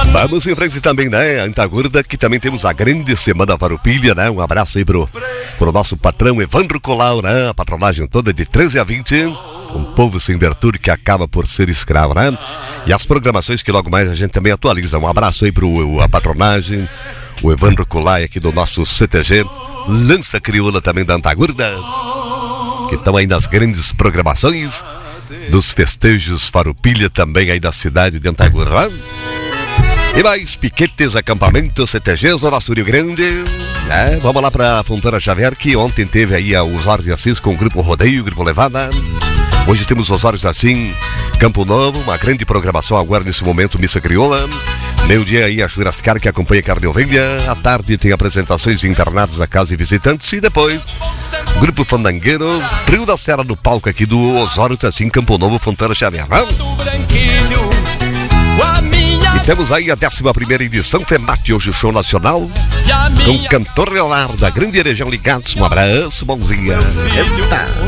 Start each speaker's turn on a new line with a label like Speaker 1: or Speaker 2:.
Speaker 1: Vamos em frente também, né? Antagurda, que também temos a grande Semana Farroupilha, né? Um abraço aí pro nosso patrão Evandro Colau, né? A patronagem toda de 13 a 20. Um povo sem virtude que acaba por ser escravo, né? E as programações que logo mais a gente também atualiza. Um abraço aí pro a patronagem, o Evandro Colau aqui do nosso CTG, Lança Crioula também da Antagurda, que estão aí nas grandes programações dos festejos Farroupilha também aí da cidade de Antagurda. E mais piquetes, acampamentos, CTGs do nosso Rio Grande. Vamos lá pra Fontana Xavier, que ontem teve aí a Osório de Assis com o Grupo Rodeio, Grupo Levada. Hoje temos Osório de Assis, Campo Novo, uma grande programação agora nesse momento, Missa Crioula. Meio-dia aí a Churrascar, que acompanha Carne Ovelha. À tarde tem apresentações de internados da casa e visitantes. E depois, Grupo Fandangueiro, Rio da Serra no palco aqui do Osório de Assis, Campo Novo, Fontana Xavier. E temos aí a 11ª edição FEMAT, hoje o show nacional, com o cantor Leonardo, da grande região Ligados. Um abraço, bonzinha. Eita.